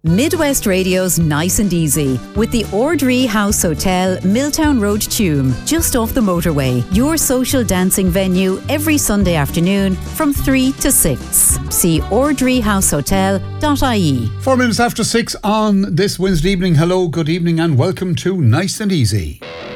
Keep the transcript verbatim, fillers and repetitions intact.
Midwest Radio's Nice and Easy with the Ordree House Hotel, Milltown Road, Tuam, just off the motorway. Your social dancing venue every Sunday afternoon from three to six. See ordree house hotel dot I E. Four minutes after six on this Wednesday evening. Hello, good evening and welcome to Nice and Easy.